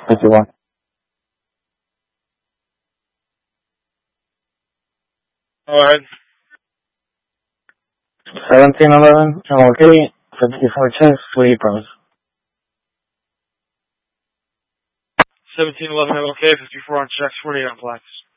51. 1711, MLK, 54 checks, 3 pros. 1711 MLK, 54 on checks, 48 on blacks.